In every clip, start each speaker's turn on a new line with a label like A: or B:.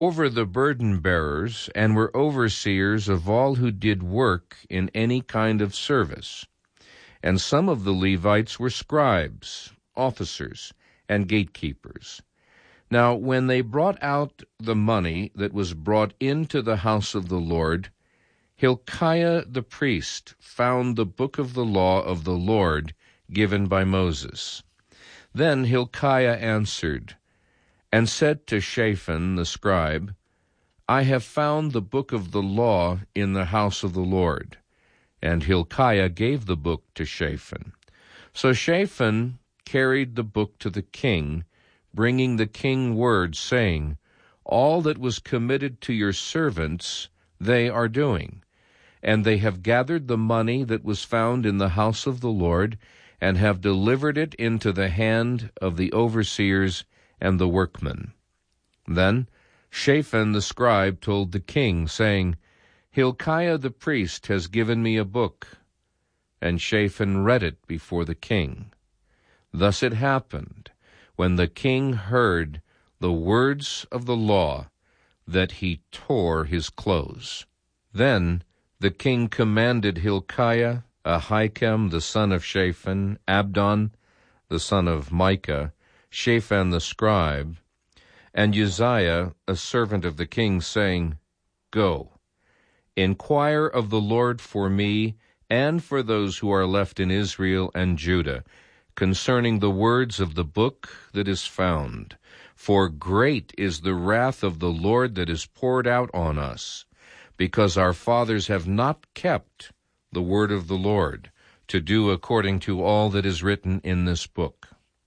A: over the burden-bearers, and were overseers of all who did work in any kind of service. And some of the Levites were scribes, officers, and gatekeepers. Now when they brought out the money that was brought into the house of the Lord, Hilkiah the priest found the book of the law of the Lord given by Moses. Then Hilkiah answered, and said to Shaphan the scribe, I have found the book of the law in the house of the Lord. And Hilkiah gave the book to Shaphan. So Shaphan carried the book to the king, bringing the king word, saying, All that was committed to your servants they are doing, and they have gathered the money that was found in the house of the Lord, and have delivered it into the hand of the overseers and the workmen. Then Shaphan the scribe told the king, saying, Hilkiah the priest has given me a book. And Shaphan read it before the king. Thus it happened, when the king heard the words of the law, that he tore his clothes. Then the king commanded Hilkiah, Ahikam the son of Shaphan, Abdon the son of Micah, Shaphan the scribe, and Uzziah, a servant of the king, saying, Go, inquire of the Lord for me and for those who are left in Israel and Judah, concerning the words of the book that is found. For great is the wrath of the Lord that is poured out on us, because our fathers have not kept the word of the Lord, to do according to all that is written in this book.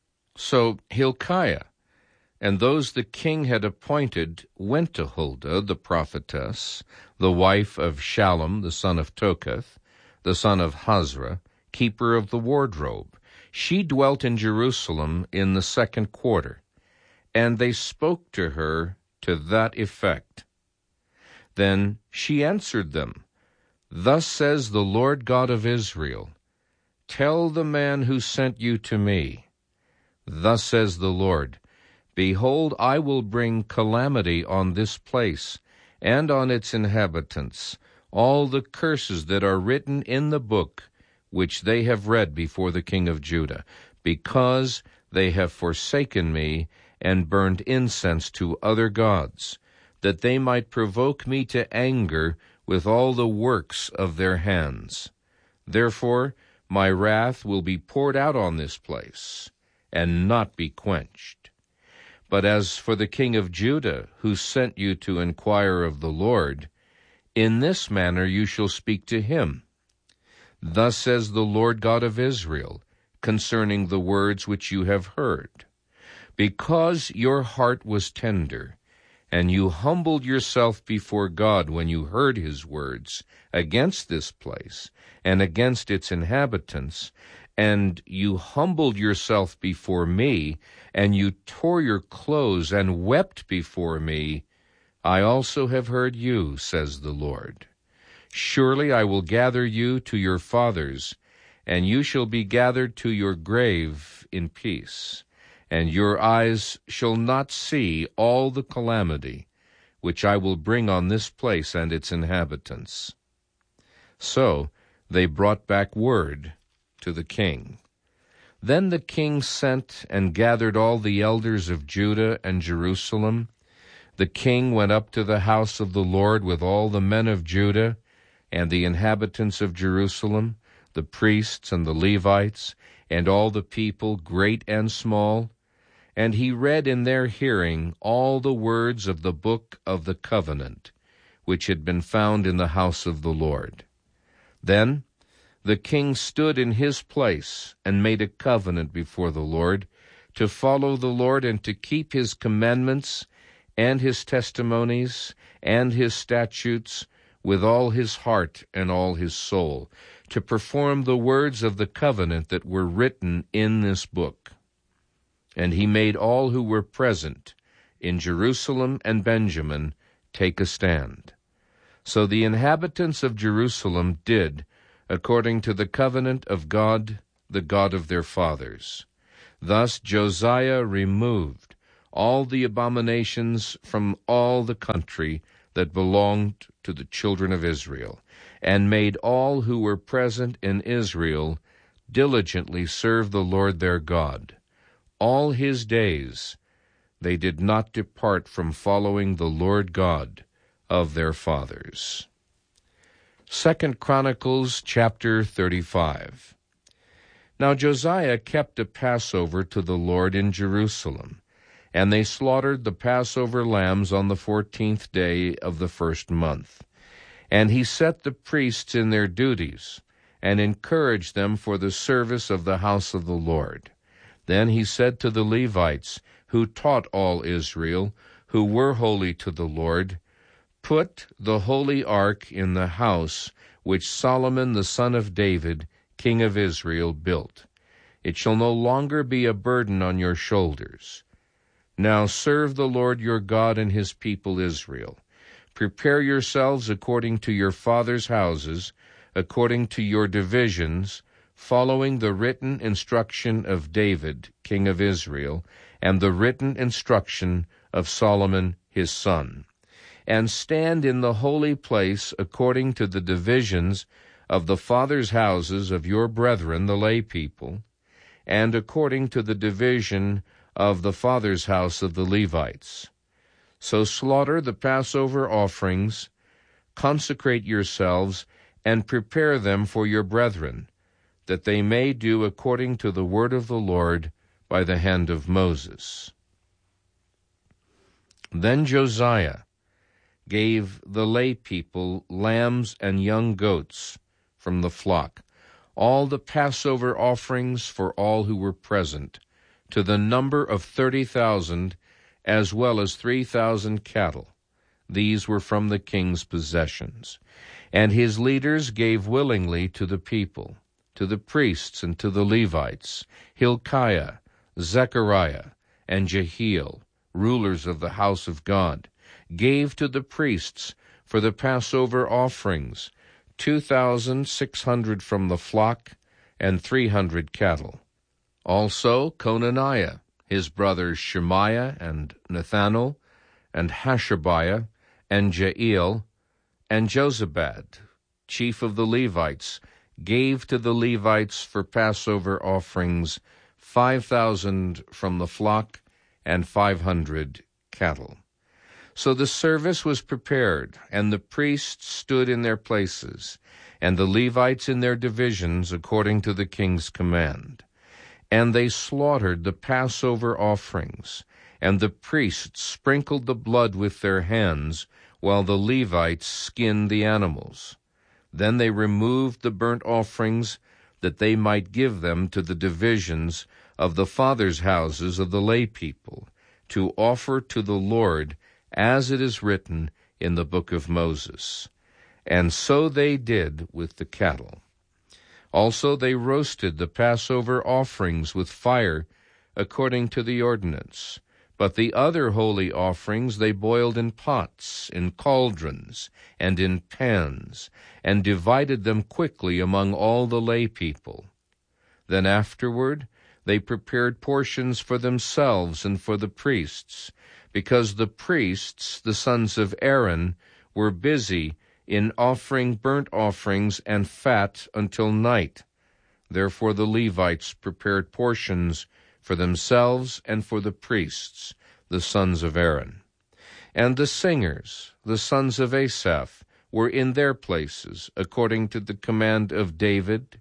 A: So Hilkiah and those the king had appointed went to Huldah the prophetess, the wife of Shallum the son of Tokath, the son of Hazra, keeper of the wardrobe. She dwelt in Jerusalem in the 2nd quarter, and they spoke to her to that effect. Then she answered them, Thus says the Lord God of Israel, Tell the man who sent you to me, Thus says the Lord, Behold, I will bring calamity on this place and on its inhabitants, all the curses that are written in the book which they have read before the king of Judah, because they have forsaken me and burned incense to other gods, that they might provoke me to anger with all the works of their hands. Therefore my wrath will be poured out on this place, and not be quenched. But as for the king of Judah, who sent you to inquire of the Lord, in this manner you shall speak to him. Thus says the Lord God of Israel, concerning the words which you have heard. Because your heart was tender, and you humbled yourself before God when you heard his words against this place and against its inhabitants, and you humbled yourself before me, and you tore your clothes and wept before me, I also have heard you, says the Lord. Surely I will gather you to your fathers, and you shall be gathered to your grave in peace, and your eyes shall not see all the calamity which I will bring on this place and its inhabitants. So they brought back word to the king. Then the king sent and gathered all the elders of Judah and Jerusalem. The king went up to the house of the Lord with all the men of Judah and the inhabitants of Jerusalem, the priests and the Levites, and all the people, great and small, and he read in their hearing all the words of the book of the covenant, which had been found in the house of the Lord. Then the king stood in his place and made a covenant before the Lord, to follow the Lord and to keep his commandments and his testimonies and his statutes with all his heart and all his soul, to perform the words of the covenant that were written in this book. And he made all who were present in Jerusalem and Benjamin take a stand. So the inhabitants of Jerusalem did according to the covenant of God, the God of their fathers. Thus Josiah removed all the abominations from all the country that belonged to the children of Israel, and made all who were present in Israel diligently serve the Lord their God. All his days they did not depart from following the Lord God of their fathers. 2 Chronicles chapter 35. Now Josiah kept a Passover to the Lord in Jerusalem, and they slaughtered the Passover lambs on the 14th day of the first month. And he set the priests in their duties, and encouraged them for the service of the house of the Lord. Then he said to the Levites, who taught all Israel, who were holy to the Lord, "Put the holy ark in the house which Solomon the son of David, king of Israel, built. It shall no longer be a burden on your shoulders. Now serve the Lord your God and his people Israel. Prepare yourselves according to your fathers' houses, according to your divisions, following the written instruction of David, king of Israel, and the written instruction of Solomon his son. And stand in the holy place according to the divisions of the fathers' houses of your brethren, the lay people, and according to the division of the father's house of the Levites. So slaughter the Passover offerings, consecrate yourselves, and prepare them for your brethren, that they may do according to the word of the Lord by the hand of Moses." Then Josiah gave the lay people lambs and young goats from the flock, all the Passover offerings for all who were present, to the number of 30,000, as well as 3,000 cattle. These were from the king's possessions. And his leaders gave willingly to the people, to the priests and to the Levites, Hilkiah, Zechariah, and Jehiel, rulers of the house of God, gave to the priests for the Passover offerings 2,600 from the flock and 300 cattle. Also Conaniah, his brothers Shemaiah and Nathanael, and Hashabiah, and Jael, and Jozabad, chief of the Levites, gave to the Levites for Passover offerings 5,000 from the flock and 500 cattle. So the service was prepared, and the priests stood in their places, and the Levites in their divisions according to the king's command. And they slaughtered the Passover offerings, and the priests sprinkled the blood with their hands, while the Levites skinned the animals. Then they removed the burnt offerings, that they might give them to the divisions of the fathers' houses of the lay people, to offer to the Lord, as it is written in the book of Moses. And so they did with the cattle. Also they roasted the Passover offerings with fire, according to the ordinance. But the other holy offerings they boiled in pots, in cauldrons, and in pans, and divided them quickly among all the lay people. Then afterward they prepared portions for themselves and for the priests, because the priests, the sons of Aaron, were busy in offering burnt offerings and fat until night. Therefore the Levites prepared portions for themselves and for the priests, the sons of Aaron. And the singers, the sons of Asaph, were in their places, according to the command of David,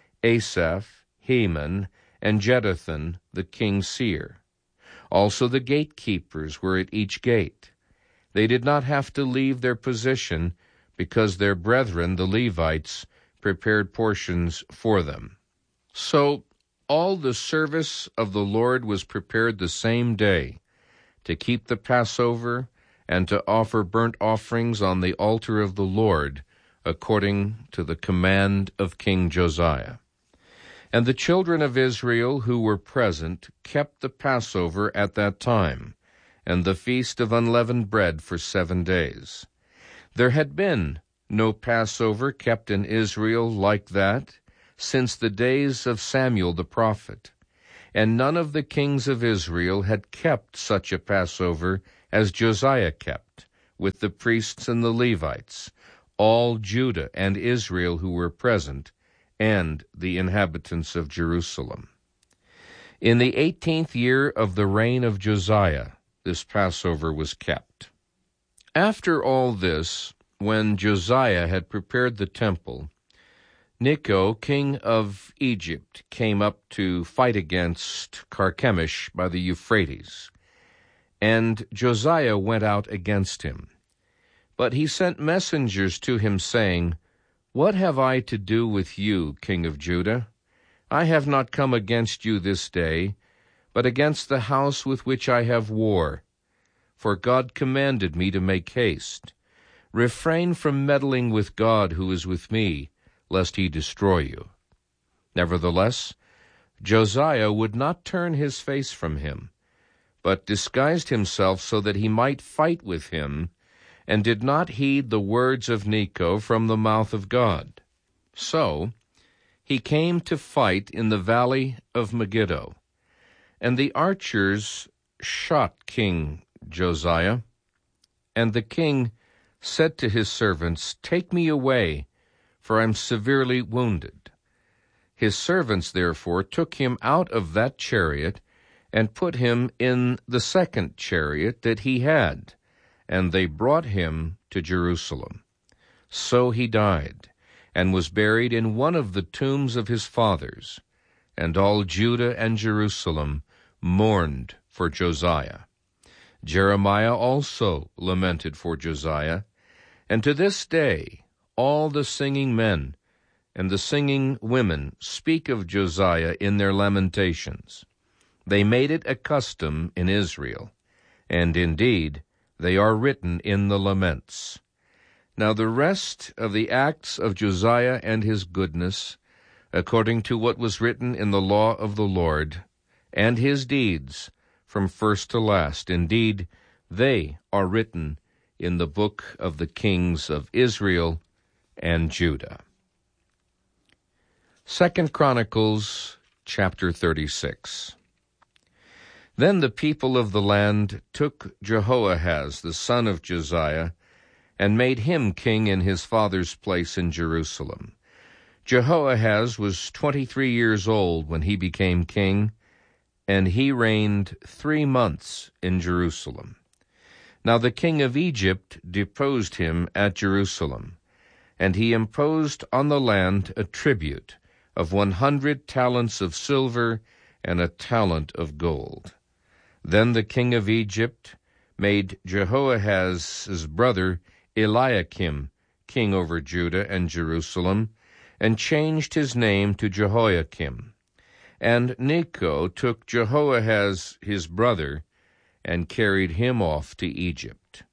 A: Asaph, Heman, and Jeduthun, the king's seer. Also the gatekeepers were at each gate. They did not have to leave their position, because their brethren, the Levites, prepared portions for them. So all the service of the Lord was prepared the same day, to keep the Passover and to offer burnt offerings on the altar of the Lord, according to the command of King Josiah. And the children of Israel who were present kept the Passover at that time, and the feast of unleavened bread for 7 days. There had been no Passover kept in Israel like that since the days of Samuel the prophet. and none of the kings of Israel had kept such a Passover as Josiah kept, with the priests and the Levites, all Judah and Israel who were present, and the inhabitants of Jerusalem. In the 18th year of the reign of Josiah, this Passover was kept. After all this, when Josiah had prepared the temple, Necho, king of Egypt, came up to fight against Carchemish by the Euphrates, and Josiah went out against him. But he sent messengers to him, saying, "What have I to do with you, king of Judah? I have not come against you this day, but against the house with which I have war. For God commanded me to make haste. Refrain from meddling with God who is with me, lest he destroy you." Nevertheless, Josiah would not turn his face from him, but disguised himself so that he might fight with him, and did not heed the words of Necho from the mouth of God. So he came to fight in the valley of Megiddo, and the archers shot King Josiah. And the king said to his servants, "Take me away, for I am severely wounded." His servants therefore took him out of that chariot, and put him in the second chariot that he had, and they brought him to Jerusalem. So he died, and was buried in one of the tombs of his fathers, and all Judah and Jerusalem mourned for Josiah. Jeremiah also lamented for Josiah, and to this day all the singing men and the singing women speak of Josiah in their lamentations. They made it a custom in Israel, and indeed they are written in the laments. Now the rest of the acts of Josiah and his goodness, according to what was written in the law of the Lord, and his deeds from first to last, indeed they are written in the book of the kings of Israel and Judah. 2 Chronicles chapter 36. Then the people of the land took Jehoahaz the son of Josiah, and made him king in his father's place in Jerusalem. Jehoahaz was 23 years old when he became king, and he reigned 3 months in Jerusalem. Now the king of Egypt deposed him at Jerusalem, and he imposed on the land a tribute of 100 talents of silver and a talent of gold. Then the king of Egypt made Jehoahaz's brother Eliakim king over Judah and Jerusalem, and changed his name to Jehoiakim. And Necho took Jehoahaz his brother, and carried him off to Egypt.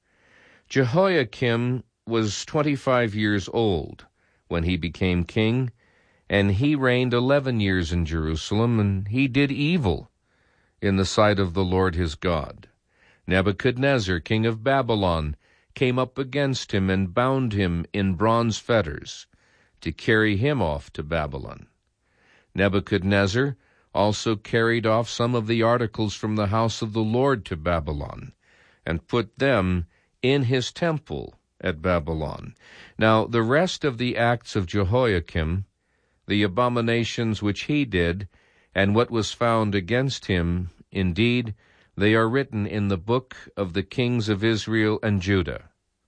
A: Jehoiakim was 25 years old when he became king, and he reigned 11 years in Jerusalem, and he did evil in the sight of the Lord his God. Nebuchadnezzar, king of Babylon, came up against him and bound him in bronze fetters to carry him off to Babylon. Nebuchadnezzar also carried off some of the articles from the house of the Lord to Babylon, and put them in his temple at Babylon. Now the rest of the acts of Jehoiakim, the abominations which he did, and what was found against him, indeed, they are written in the book of the kings of Israel and Judah.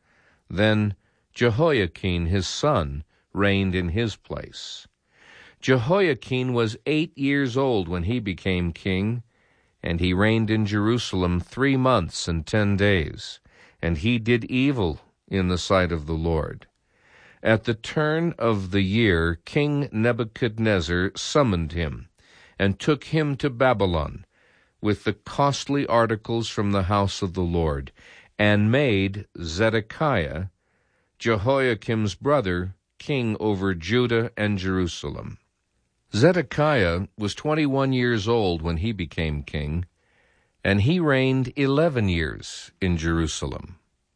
A: Then Jehoiakim his son reigned in his place. Jehoiakim was 8 years old when he became king, and he reigned in Jerusalem 3 months and 10 days, and he did evil in the sight of the Lord. At the turn of the year, King Nebuchadnezzar summoned him, and took him to Babylon, with the costly articles from the house of the Lord, and made Zedekiah, Jehoiakim's brother, king over Judah and Jerusalem. Zedekiah was 21 years old when he became king, and he reigned 11 years in Jerusalem.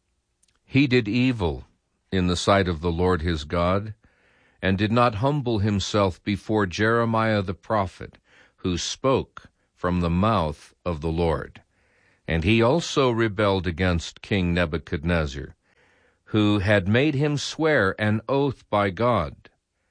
A: He did evil in the sight of the Lord his God, and did not humble himself before Jeremiah the prophet, who spoke from the mouth of the Lord. And he also rebelled against King Nebuchadnezzar, who had made him swear an oath by God.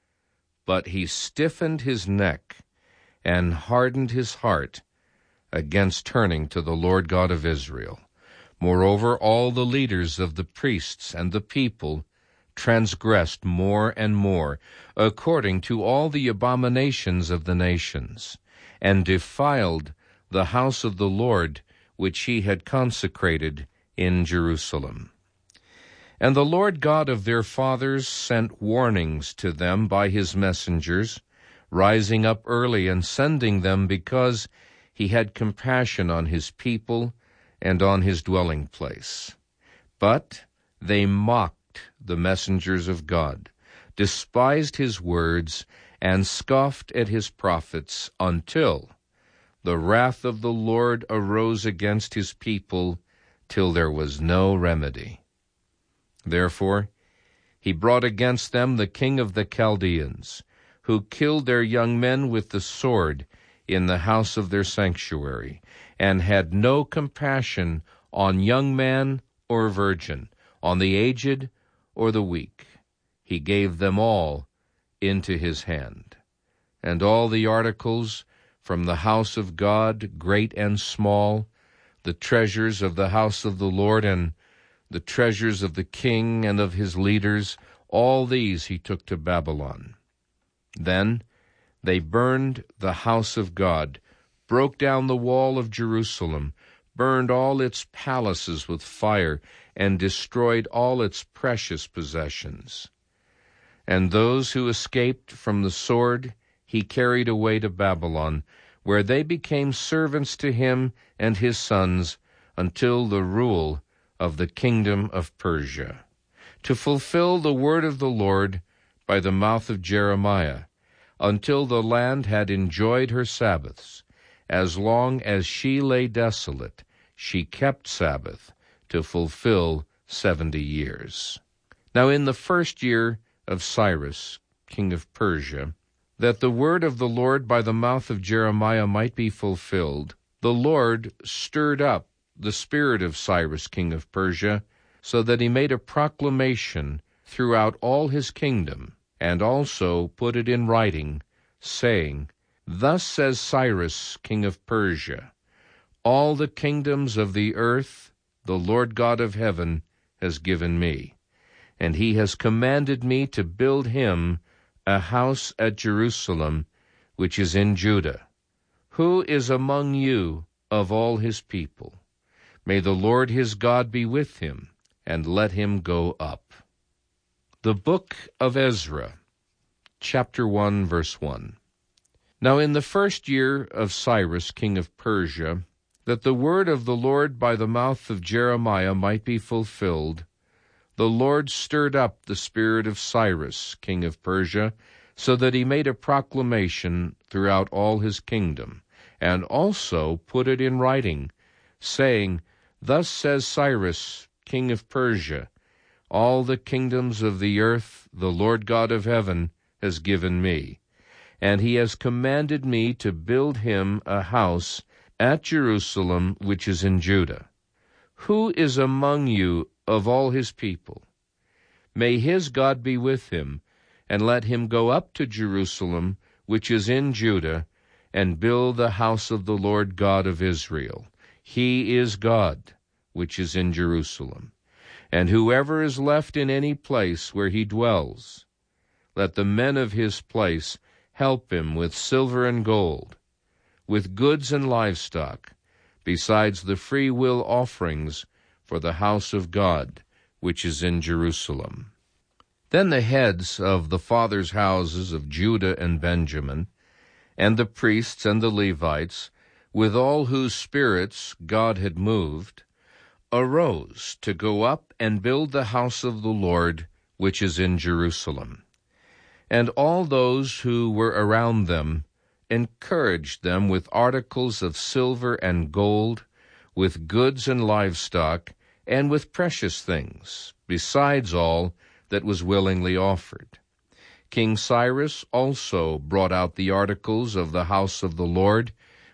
A: But he stiffened his neck and hardened his heart against turning to the Lord God of Israel. Moreover, all the leaders of the priests and the people transgressed more and more, according to all the abominations of the nations, and defiled the house of the Lord, which he had consecrated in Jerusalem. And the Lord God of their fathers sent warnings to them by his messengers, rising up early and sending them, because he had compassion on his people and on his dwelling place. But they mocked the messengers of God, despised his words, and scoffed at his prophets, until the wrath of the Lord arose against his people, till there was no remedy. Therefore he brought against them the king of the Chaldeans, who killed their young men with the sword in the house of their sanctuary, and had no compassion on young man or virgin, on the aged or the weak. He gave them all into his hand. And all the articles from the house of God, great and small, the treasures of the house of the Lord, and the treasures of the king and of his leaders, all these he took to Babylon. Then they burned the house of God, broke down the wall of Jerusalem, burned all its palaces with fire, and destroyed all its precious possessions. And those who escaped from the sword he carried away to Babylon, where they became servants to him and his sons until the rule of the kingdom of Persia, to fulfill the word of the Lord by the mouth of Jeremiah, until the land had enjoyed her Sabbaths. As long as she lay desolate, she kept Sabbath to fulfill 70 years. Now in the first year of Cyrus, king of Persia, that the word of the Lord by the mouth of Jeremiah might be fulfilled, the Lord stirred up the spirit of Cyrus, king of Persia, so that he made a proclamation throughout all his kingdom, and also put it in writing, saying, Thus says Cyrus, king of Persia, all the kingdoms of the earth the Lord God of heaven has given me, and he has commanded me to build him a house at Jerusalem, which is in Judah. Who is among you of all his people? May the Lord his God be with him, and let him go up. The Book of Ezra, chapter 1, verse 1. Now in the first year of Cyrus, king of Persia, that the word of the Lord by the mouth of Jeremiah might be fulfilled, the Lord stirred up the spirit of Cyrus, king of Persia, so that he made a proclamation throughout all his kingdom, and also put it in writing, saying, Thus says Cyrus, king of Persia, all the kingdoms of the earth the Lord God of heaven has given me, and he has commanded me to build him a house at Jerusalem, which is in Judah. Who is among you of all his people? May his God be with him, and let him go up to Jerusalem, which is in Judah, and build the house of the Lord God of Israel. He is God, which is in Jerusalem. And whoever is left in any place where he dwells, let the men of his place help him with silver and gold, with goods and livestock, besides the free will offerings for the house of God, which is in Jerusalem. Then the heads of the fathers' houses of Judah and Benjamin, and the priests and the Levites, with all whose spirits God had moved, arose to go up and build the house of the Lord, which is in Jerusalem. And all those who were around them encouraged them with articles of silver and gold, with goods and livestock, and with precious things, besides all that was willingly offered. King Cyrus also brought out the articles of the house of the Lord,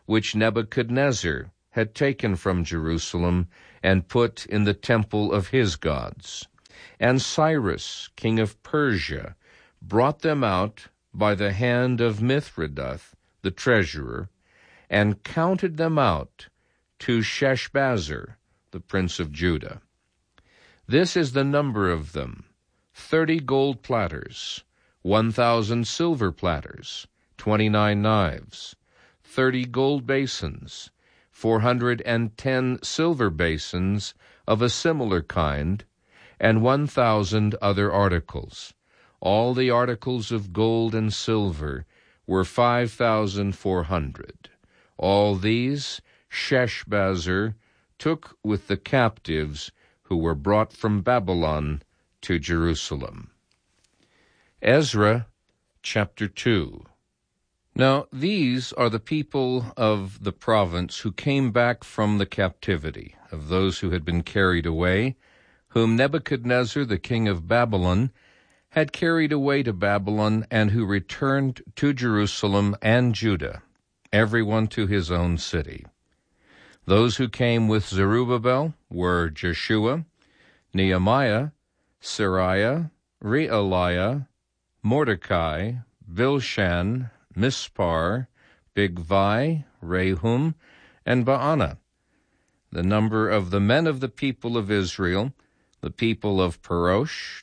A: which Nebuchadnezzar had taken from Jerusalem and put in the temple of his gods. And Cyrus, king of Persia, brought them out by the hand of Mithredath, the treasurer, and counted them out to Sheshbazzar, the prince of Judah. This is the number of them: 30 gold platters, 1,000 silver platters, 29 knives, 30 gold basins, 410 silver basins of a similar kind, and 1,000 other articles. All the articles of gold and silver were 5,400. All these Sheshbazzar took with the captives who were brought from Babylon to Jerusalem. Ezra chapter 2. Now these are the people of the province who came back from the captivity, of those who had been carried away, whom Nebuchadnezzar the king of Babylon had carried away to Babylon, and who returned to Jerusalem and Judah, everyone to his own city. Those who came with Zerubbabel were Jeshua, Nehemiah, Seraiah, Realiah, Mordecai, Bilshan, Mispar, Bigvai, Rehum, and Baanah. The number of the men of the people of Israel, the people of Parosh,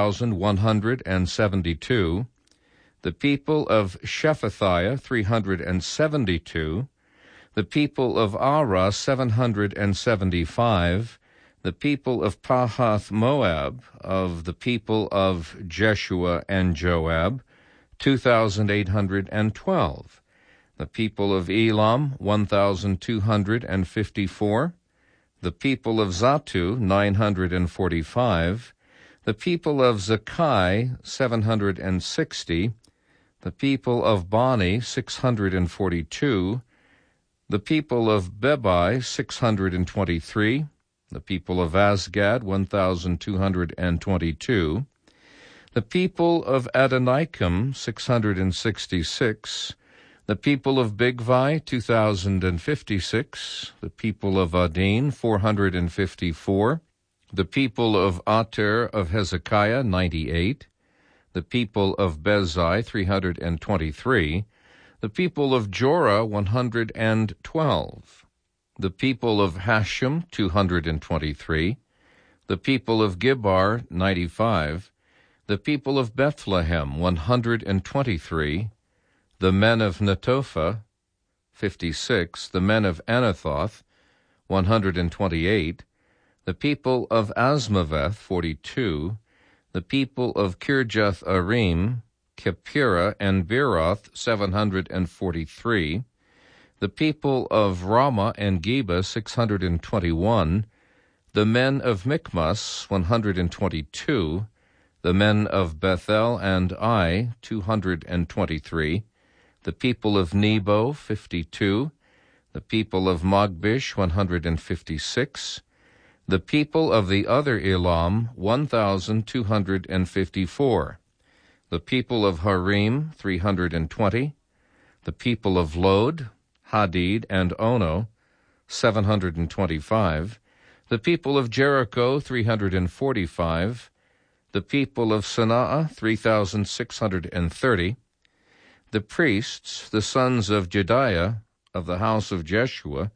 A: 2,172. The people of Shephathiah, 372. The people of Arah, 775. The people of Pahath Moab, of the people of Jeshua and Joab, 2,812. The people of Elam, 1,254. The people of Zatu, 945. The people of Zakai, 760. The people of Bani, 642. The people of Bebai, 623. The people of Asgad, 1,222. The people of Adonikam, 666. The people of Bigvai, 2,056. The people of Adin, 454. The people of Ater of Hezekiah, 98. The people of Bezai, 323. The people of Jorah, 112. The people of Hashem, 223. The people of Gibbar, 95. The people of Bethlehem, 123. The men of Netophah, 56. The men of Anathoth, 128. The people of Asmaveth, 42. The people of Kirjath Arim, Kephirah, and Beeroth, 743. The people of Ramah and Geba, 621. The men of Michmas, 122. The men of Bethel and Ai, 223. The people of Nebo, 52. The people of Magbish, 156. The people of the other Elam, 1,254. The people of Harim, 320. The people of Lod, Hadid, and Ono, 725. The people of Jericho, 345. The people of Sana'a, 3,630. The priests, the sons of Jediah, of the house of Jeshua,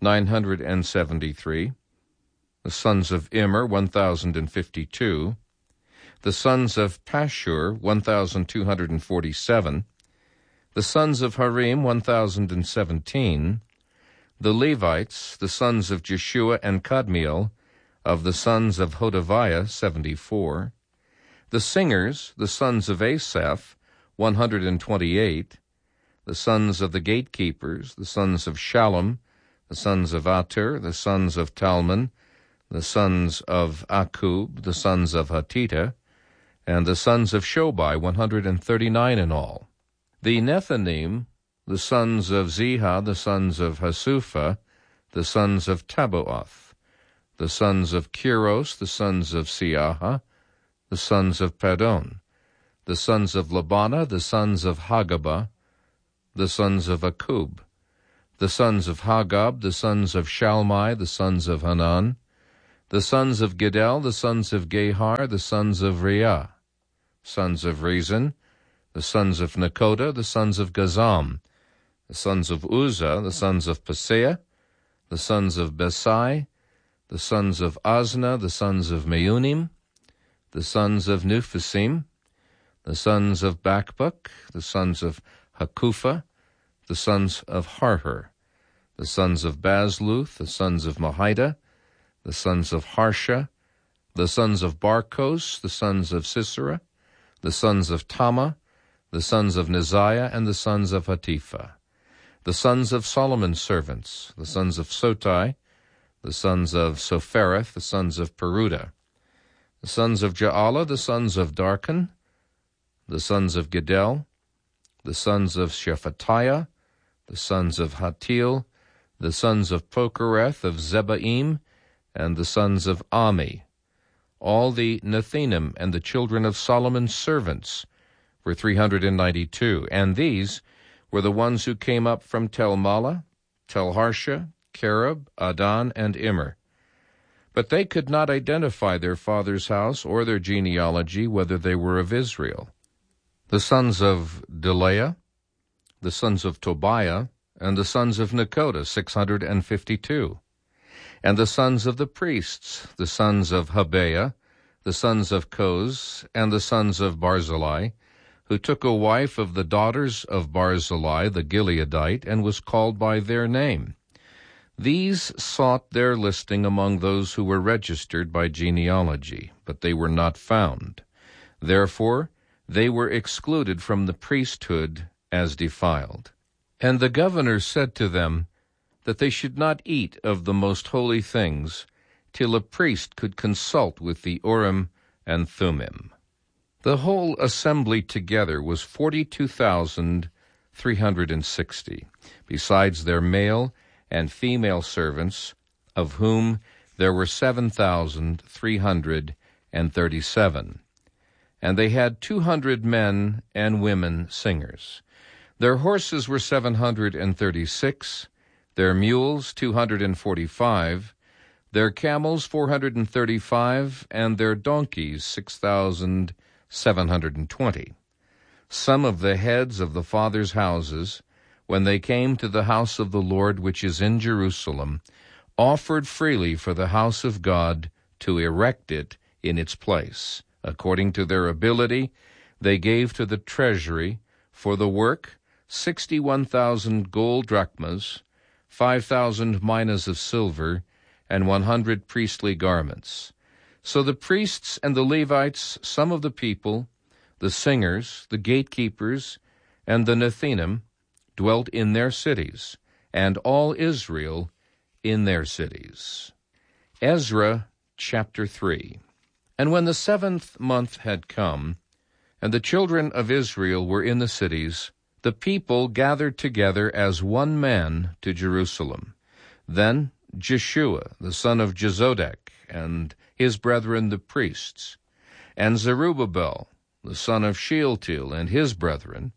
A: 973. The sons of Immer, 1,052. The sons of Pashur, 1,247. The sons of Harim, 1,017. The Levites, the sons of Jeshua and Kadmiel, of the sons of Hodaviah, 74. The singers, the sons of Asaph, 128. The sons of the gatekeepers, the sons of Shallum, the sons of Ater, the sons of Talmon, the sons of Akub, the sons of Hatita, and the sons of Shobai, 139 in all. The Nethanim, the sons of Ziha, the sons of Hasupha, the sons of Tabaoth, the sons of Kiros, the sons of Siaha, the sons of Padon, the sons of Labana, the sons of Hagabah, the sons of Akub, the sons of Hagab, the sons of Shalmai, the sons of Hanan, the sons of Giddel, the sons of Gehar, the sons of Reah, sons of Rezin, the sons of Nekoda, the sons of Gazam, the sons of Uzzah, the sons of Paseah, the sons of Besai, the sons of Asna, the sons of Meunim, the sons of Nuphisim, the sons of Bakbuk, the sons of Hakupha, the sons of Harher, the sons of Bazluth, the sons of Mahida, the sons of Harsha, the sons of Barkos, the sons of Sisera, the sons of Tama, the sons of Neziah, and the sons of Hatipha, the sons of Solomon's servants, the sons of Sotai, the sons of Sophereth, the sons of Peruda, the sons of Jaala, the sons of Darkon, the sons of Giddel, the sons of Shephatiah, the sons of Hatil, the sons of Pokereth of Zebaim, and the sons of Ami. All the Nethinim and the children of Solomon's servants were 392, and these were the ones who came up from Tel Malah, Tel Harsha, Kerub, Adan, and Immer. But they could not identify their father's house or their genealogy, whether they were of Israel. The sons of Delaiah, the sons of Tobiah, and the sons of Nekoda, 652. And the sons of the priests, the sons of Habeah, the sons of Koz, and the sons of Barzillai, who took a wife of the daughters of Barzillai the Gileadite, and was called by their name. These sought their listing among those who were registered by genealogy, but they were not found. Therefore, they were excluded from the priesthood as defiled. And the governor said to them that they should not eat of the most holy things till a priest could consult with the Urim and Thummim. The whole assembly together was 42,360, besides their male and female servants, of whom there were 7,337. And they had 200 men and women singers. Their horses were 736, their mules 245, their camels 435, and their donkeys 6,720. Some of the heads of the fathers' houses, when they came to the house of the Lord which is in Jerusalem, offered freely for the house of God to erect it in its place. According to their ability, they gave to the treasury for the work 61,000 gold drachmas, 5,000 minas of silver, and 100 priestly garments. So the priests and the Levites, some of the people, the singers, the gatekeepers, and the Nethinim dwelt in their cities, and all Israel in their cities. Ezra chapter 3. And when the 7th month had come, and the children of Israel were in the cities, the people gathered together as one man to Jerusalem. Then Jeshua, the son of Jezodek, and his brethren the priests, and Zerubbabel, the son of Shealtiel, and his brethren,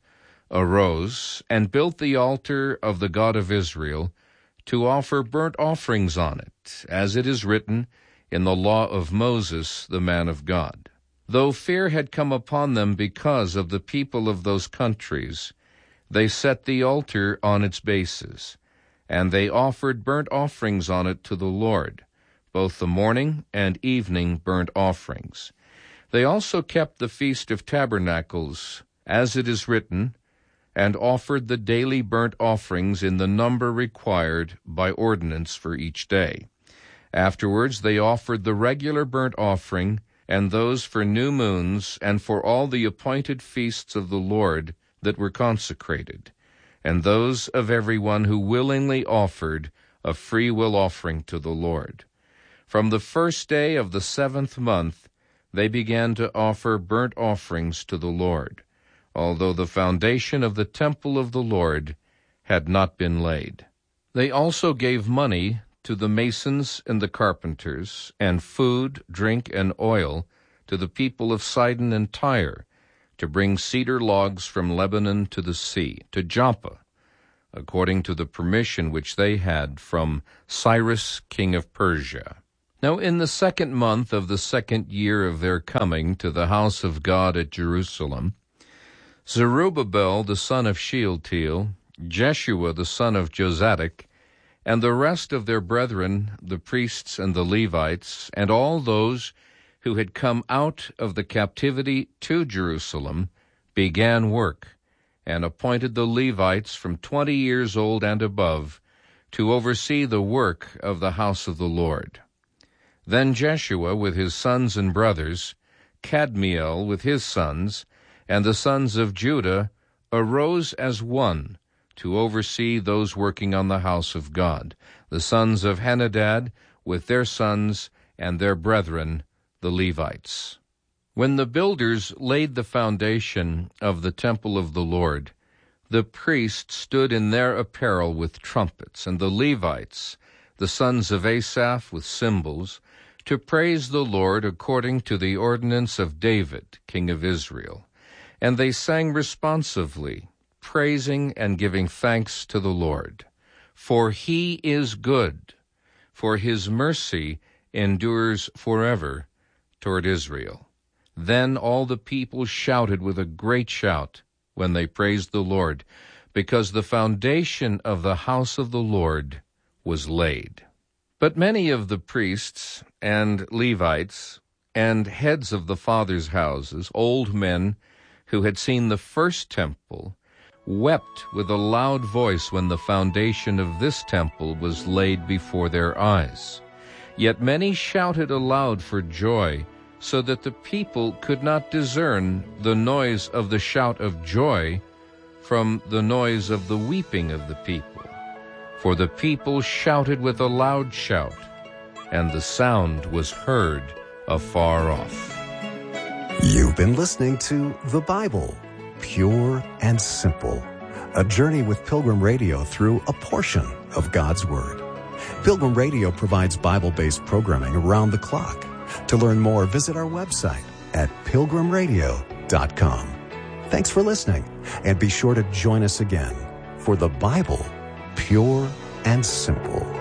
A: arose and built the altar of the God of Israel to offer burnt offerings on it, as it is written in the law of Moses, the man of God. Though fear had come upon them because of the people of those countries, they set the altar on its bases, and they offered burnt offerings on it to the Lord, both the morning and evening burnt offerings. They also kept the Feast of Tabernacles, as it is written, and offered the daily burnt offerings in the number required by ordinance for each day. Afterwards they offered the regular burnt offering, and those for new moons, and for all the appointed feasts of the Lord that were consecrated, and those of every one who willingly offered a free will offering to the Lord. From the first day of the 7th month they began to offer burnt offerings to the Lord, although the foundation of the temple of the Lord had not been laid. They also gave money to the masons and the carpenters, and food, drink, and oil to the people of Sidon and Tyre, to bring cedar logs from Lebanon to the sea, to Joppa, according to the permission which they had from Cyrus king of Persia. Now in the 2nd month of the 2nd year of their coming to the house of God at Jerusalem, Zerubbabel the son of Shealtiel, Jeshua the son of Jozadak, and the rest of their brethren, the priests and the Levites, and all those who had come out of the captivity to Jerusalem, began work, and appointed the Levites from 20 years old and above to oversee the work of the house of the Lord. Then Jeshua with his sons and brothers, Kadmiel with his sons, and the sons of Judah arose as one to oversee those working on the house of God, the sons of Henadad with their sons and their brethren, the Levites. When the builders laid the foundation of the temple of the Lord, the priests stood in their apparel with trumpets, and the Levites, the sons of Asaph, with cymbals, to praise the Lord according to the ordinance of David, king of Israel. And they sang responsively, praising and giving thanks to the Lord. For he is good, for his mercy endures forever toward Israel. Then all the people shouted with a great shout when they praised the Lord, because the foundation of the house of the Lord was laid. But many of the priests and Levites and heads of the fathers' houses, old men who had seen the first temple, wept with a loud voice when the foundation of this temple was laid before their eyes. Yet many shouted aloud for joy, so that the people could not discern the noise of the shout of joy from the noise of the weeping of the people. For the people shouted with a loud shout, and the sound was heard afar off.
B: You've been listening to The Bible, Pure and Simple, a journey with Pilgrim Radio through a portion of God's Word. Pilgrim Radio provides Bible-based programming around the clock. To learn more, visit our website at pilgrimradio.com. Thanks for listening, and be sure to join us again for The Bible, Pure and Simple.